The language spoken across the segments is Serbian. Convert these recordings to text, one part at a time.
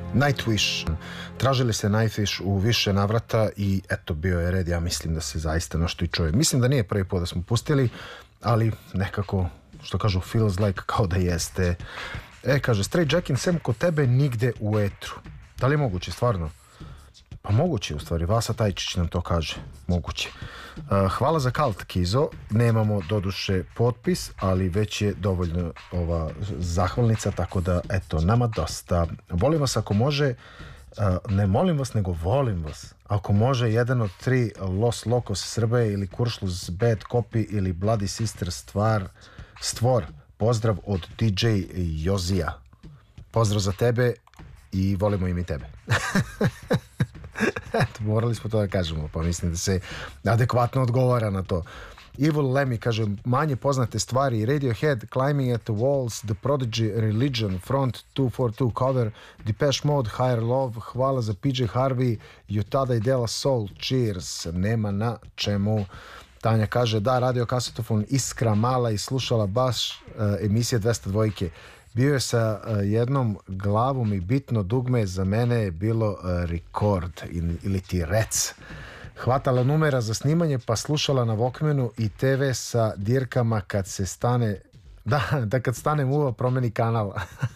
Nightwish. Tražili se Nightwish u više navrata i eto, bio je red. Ja mislim da se zaista nešto i čuje. Mislim da nije prvi put da smo pustili, ali nekako, što kažu, feels like kao da jeste. Kaže, Stray Jackin sem kod tebe nigde u etru. Da li je moguće, stvarno? Pa moguće, u stvari. Vasa Tajčić nam to kaže. Moguće. Hvala za kalt, Kizo. Nemamo doduše potpis, ali već je dovoljno ova zahvalnica, tako da, eto, nama dosta. Volim vas ako može, ne molim vas, nego volim vas. Ako može, jedan od 3 Los Locos Srbe ili Kuršlus Bad Copy ili Bloody Sister Stvor. Pozdrav od DJ Jozija. Pozdrav za tebe i volimo i mi tebe. Eto, morali smo to da kažemo, pa mislim da se adekvatno odgovara na to. Evil Lemmy kaže, manje poznate stvari: Radiohead, Climbing at the Walls, The Prodigy, Religion, Front 242 cover, Depeche Mode, Higher Love. Hvala za PJ Harvey, Jutada i Dela Soul, cheers. Nema na čemu. Tanja kaže, da, radio kasetofon Iskra mala i slušala baš emisije 202. Bio je sa jednom glavom i bitno dugme, za mene je bilo rekord ili ti rec. Hvatala numera za snimanje pa slušala na Walkmanu i TV sa dirkama kad se stane, da kad stane muva promeni kanal.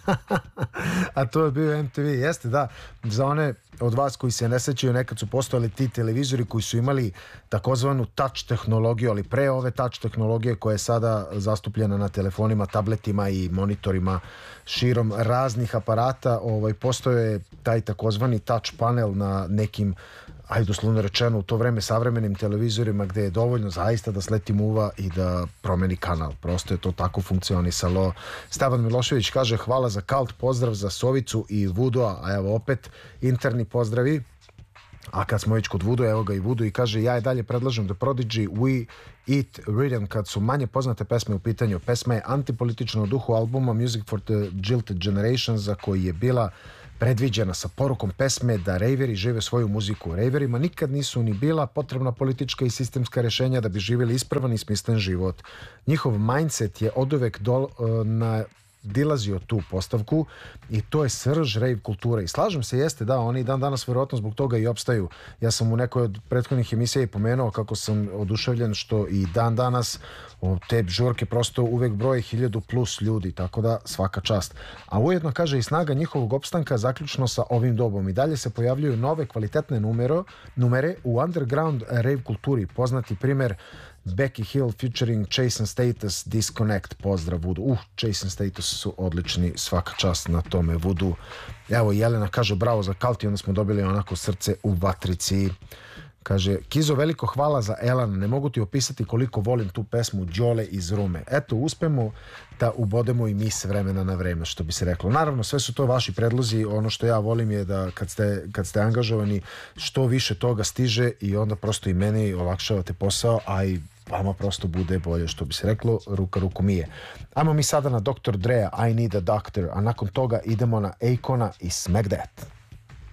A to je bio MTV, jeste, da. Za one od vas koji se ne sećaju, nekad su postojali ti televizori koji su imali takozvanu touch tehnologiju, ali pre ove touch tehnologije koja je sada zastupljena na telefonima, tabletima i monitorima širom raznih aparata, postoje taj takozvani touch panel na nekim, ajde uslovno rečeno, u to vreme savremenim televizorima gde je dovoljno zaista da sleti muva i da promeni kanal. Prosto je to tako funkcionisalo. Stevan Milošević kaže, hvala za kalt, pozdrav za Sovicu i Vudoa, a evo opet interni pozdravi. A kad smo već kod Vudo, evo ga i Vudo i kaže, ja i dalje predlažem The Prodigy, We Eat Rhythm kad su manje poznate pesme u pitanju. Pesma je antipolitična u duhu albuma Music for the Jilted Generation, za koji je bila predviđena sa porukom pesme da rejveri žive svoju muziku. Rejverima nikad nisu ni bila potrebna politička i sistemska rešenja da bi živjeli ispravan i smislen život. Njihov mindset je oduvek dilazio tu postavku i to je srž rave kulture. I slažem se, jeste, da, oni dan danas verovatno zbog toga i opstaju. Ja sam u nekoj od prethodnih emisija i pomenuo kako sam oduševljen što i dan danas te žurke prosto uvek broje 1000 plus ljudi, tako da svaka čast. A ujedno kaže i snaga njihovog opstanka zaključno sa ovim dobom. I dalje se pojavljuju nove kvalitetne numere u underground rave kulturi. Poznati primer Becky Hill featuring Chase and Status, Disconnect. Pozdrav Vudu. Chase and Status su odlični, svaka čast na tome Vudu. Evo, Jelena kaže bravo za kalt i onda smo dobili onako srce u vatrici. Kaže, Kizo, veliko hvala za Elan, ne mogu ti opisati koliko volim tu pesmu Đole iz Rume. Eto, uspemo da ubodemo i mi s vremena na vreme, što bi se reklo. Naravno, sve su to vaši predlozi, ono što ja volim je da kad ste angažovani, što više toga stiže i onda prosto i meni olakšavate posao, a i vama prosto bude bolje, što bi se reklo, ruka ruku mije. Ajmo mi sada na Dr. Drea, I Need a Doctor, a nakon toga idemo na Akona i Smack That.